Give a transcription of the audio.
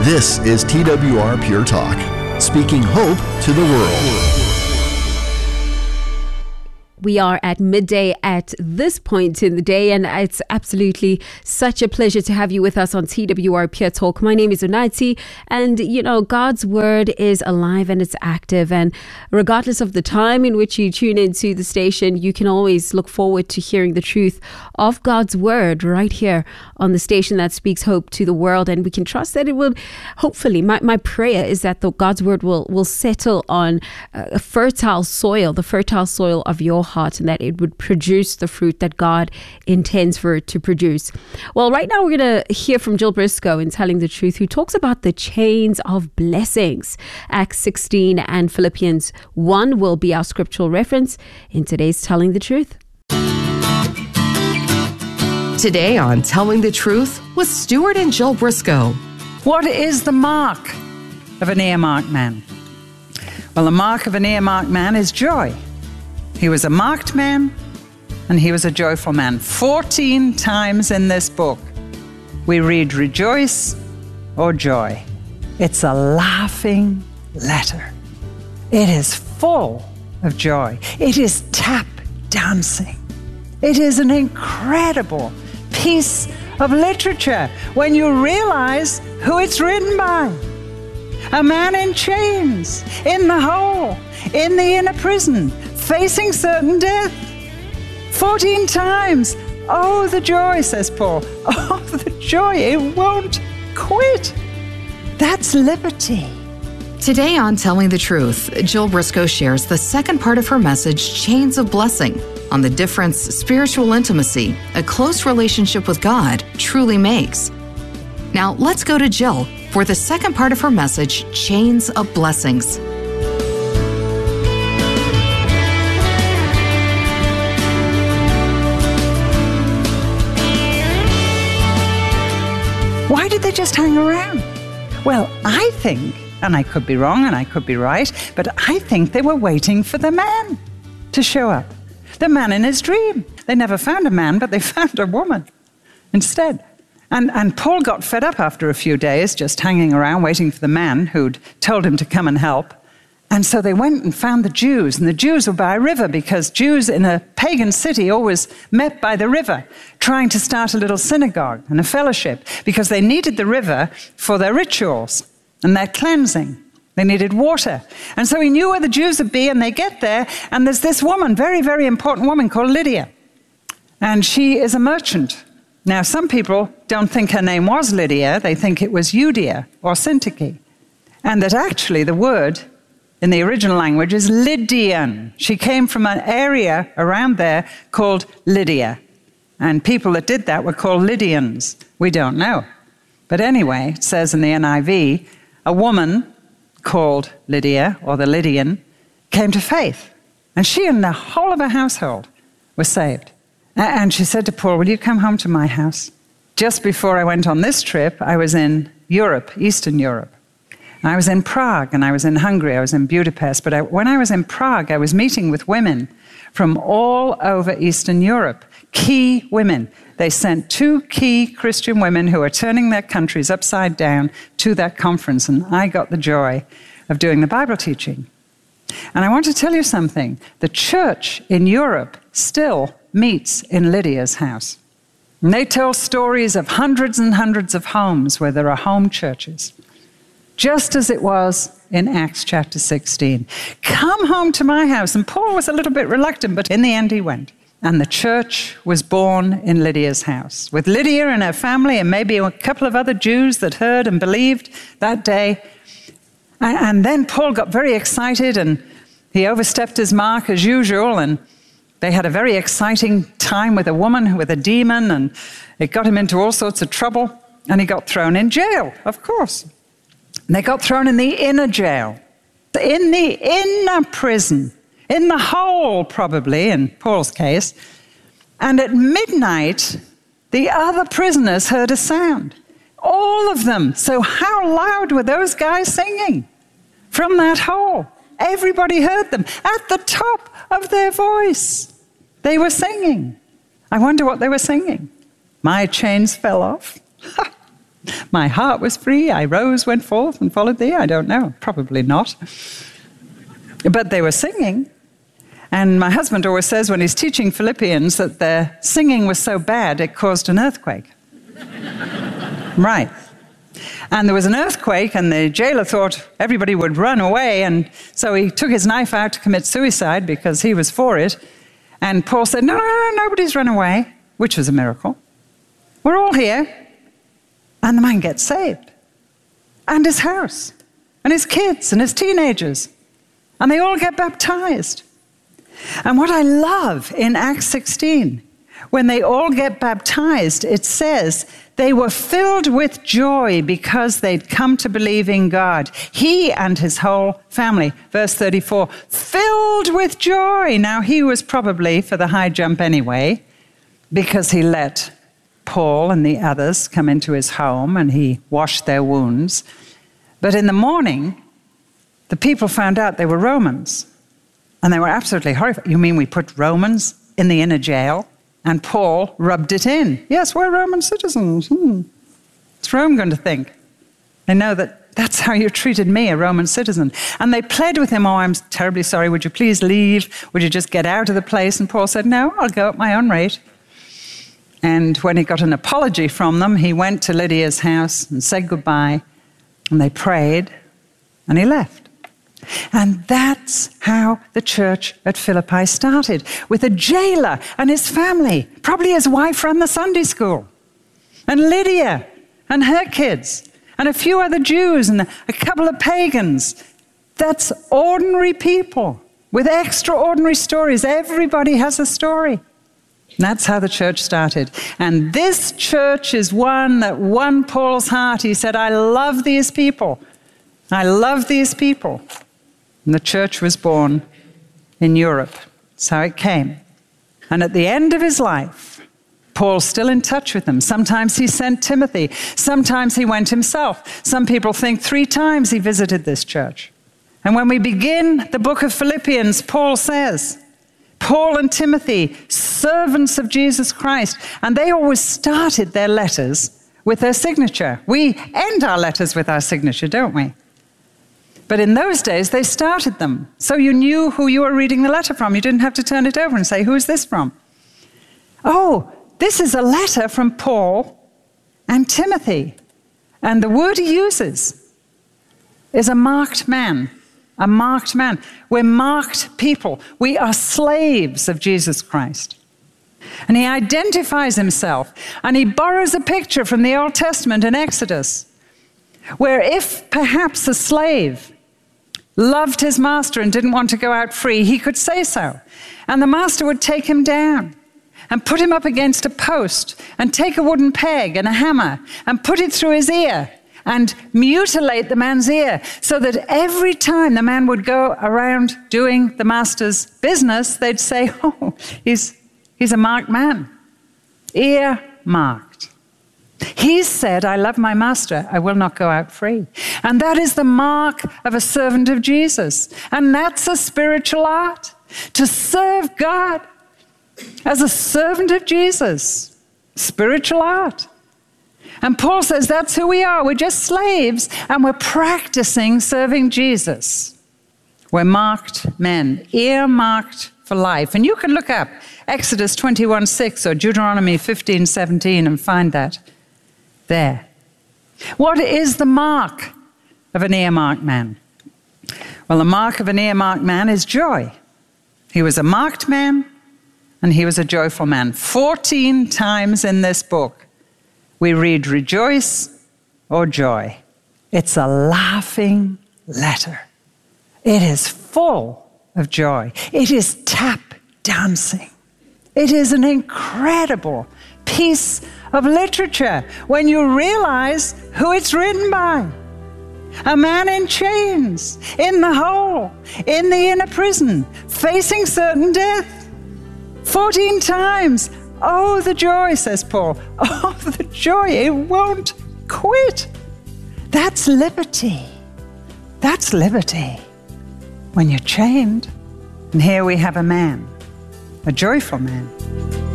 This is TWR Pure Talk, speaking hope to the world. We are at midday at this point in the day, and it's absolutely such a pleasure to have you with us on TWR Pure Talk. My name is Unaiti, and you know, God's word is alive and it's active, and regardless of the time in which you tune into the station, you can always look forward to hearing the truth of God's word right here on the station that speaks hope to the world. And we can trust that it will, hopefully, my prayer is that God's word will settle on a fertile soil, the fertile soil of your heart, and that it would produce the fruit that God intends for it to produce. Well, right now we're going to hear from Jill Briscoe in Telling the Truth, who talks about the chains of blessings. Acts 16 and Philippians 1 will be our scriptural reference in today's Telling the Truth. Today on Telling the Truth with Stuart and Jill Briscoe. What is the mark of an earmarked man? Well, the mark of an earmarked man is joy. He was a marked man, and he was a joyful man. 14 times in this book, we read rejoice or joy. It's a laughing letter. It is full of joy. It is tap dancing. It is an incredible piece of literature when you realize who it's written by. A man in chains, in the hole, in the inner prison, facing certain death. 14 times. Oh, the joy, says Paul. Oh, the joy. It won't quit. That's liberty. Today on Telling the Truth, Jill Briscoe shares the second part of her message, Chains of Blessing, on the difference spiritual intimacy, a close relationship with God, truly makes. Now, let's go to Jill for the second part of her message, Chains of Blessings. Why did they just hang around? Well, I think, and I could be wrong and I could be right, but I think they were waiting for the man to show up. The man in his dream. They never found a man, but they found a woman instead. And Paul got fed up after a few days just hanging around waiting for the man who'd told him to come and help. And so they went and found the Jews, and the Jews were by a river because Jews in a pagan city always met by the river, trying to start a little synagogue and a fellowship because they needed the river for their rituals and their cleansing. They needed water. And so he knew where the Jews would be, and they get there, and there's this woman, very, very important woman called Lydia. And she is a merchant. Now, some people don't think her name was Lydia. They think it was Euodia or Syntyche. And that actually the word in the original language is Lydian. She came from an area around there called Lydia. And people that did that were called Lydians. We don't know. But anyway, it says in the NIV, a woman called Lydia, or the Lydian, came to faith. And she and the whole of her household were saved. And she said to Paul, will you come home to my house? Just before I went on this trip, I was in Europe, Eastern Europe. I was in Prague, and I was in Hungary, I was in Budapest. But when I was in Prague, I was meeting with women from all over Eastern Europe, key women. They sent 2 key Christian women who are turning their countries upside down to that conference, and I got the joy of doing the Bible teaching. And I want to tell you something. The church in Europe still meets in Lydia's house. And they tell stories of hundreds and hundreds of homes where there are home churches. Just as it was in Acts chapter 16. Come home to my house. And Paul was a little bit reluctant, but in the end he went. And the church was born in Lydia's house, with Lydia and her family and maybe a couple of other Jews that heard and believed that day. And then Paul got very excited, and he overstepped his mark as usual, and they had a very exciting time with a woman with a demon, and it got him into all sorts of trouble, and he got thrown in jail, of course. And they got thrown in the inner jail, in the inner prison, in the hole probably, in Paul's case. And at midnight, the other prisoners heard a sound. All of them. So how loud were those guys singing from that hole? Everybody heard them at the top of their voice. They were singing. I wonder what they were singing. My chains fell off. My heart was free. I rose, went forth, and followed thee. I don't know. Probably not. But they were singing. And my husband always says when he's teaching Philippians that their singing was so bad it caused an earthquake. Right. And there was an earthquake, and the jailer thought everybody would run away, and so he took his knife out to commit suicide because he was for it. And Paul said, no, nobody's run away, which was a miracle. We're all here. And the man gets saved. And his house, and his kids, and his teenagers. And they all get baptized. And what I love in Acts 16, when they all get baptized, it says they were filled with joy because they'd come to believe in God. He and his whole family. Verse 34, filled with joy. Now, he was probably for the high jump anyway, because he let Paul and the others come into his home and he washed their wounds. But in the morning, the people found out they were Romans. And they were absolutely horrified. You mean we put Romans in the inner jail? And Paul rubbed it in. Yes, we're Roman citizens. What's Rome going to think? They know that that's how you treated me, a Roman citizen. And they pled with him, oh, I'm terribly sorry. Would you please leave? Would you just get out of the place? And Paul said, no, I'll go at my own rate. And when he got an apology from them, he went to Lydia's house and said goodbye. And they prayed, and he left. And that's how the church at Philippi started, with a jailer and his family. Probably his wife ran the Sunday school. And Lydia and her kids. And a few other Jews and a couple of pagans. That's ordinary people with extraordinary stories. Everybody has a story. And that's how the church started. And this church is one that won Paul's heart. He said, I love these people. I love these people. And the church was born in Europe. That's how it came. And at the end of his life, Paul's still in touch with them. Sometimes he sent Timothy. Sometimes he went himself. Some people think 3 times he visited this church. And when we begin the book of Philippians, Paul says, Paul and Timothy, servants of Jesus Christ. And they always started their letters with their signature. We end our letters with our signature, don't we? But in those days, they started them. So you knew who you were reading the letter from. You didn't have to turn it over and say, who is this from? Oh, this is a letter from Paul and Timothy. And the word he uses is a marked man. A marked man. We're marked people. We are slaves of Jesus Christ. And he identifies himself. And he borrows a picture from the Old Testament in Exodus, where if perhaps a slave loved his master and didn't want to go out free, he could say so. And the master would take him down and put him up against a post and take a wooden peg and a hammer and put it through his ear and mutilate the man's ear, so that every time the man would go around doing the master's business, they'd say, oh, he's a marked man. Ear marked. He said, I love my master, I will not go out free. And that is the mark of a servant of Jesus. And that's a spiritual art, to serve God as a servant of Jesus. Spiritual art. And Paul says that's who we are. We're just slaves, and we're practicing serving Jesus. We're marked men, earmarked for life. And you can look up Exodus 21:6 or Deuteronomy 15:17 and find that there. What is the mark of an earmarked man? Well, the mark of an earmarked man is joy. He was a marked man, and he was a joyful man. 14 times in this book, we read rejoice or joy. It's a laughing letter. It is full of joy. It is tap dancing. It is an incredible piece of literature when you realize who it's written by. A man in chains, in the hole, in the inner prison, facing certain death. 14 times. Oh, the joy, says Paul. Oh, the joy. It won't quit. That's liberty. That's liberty. When you're chained. And here we have a man, a joyful man.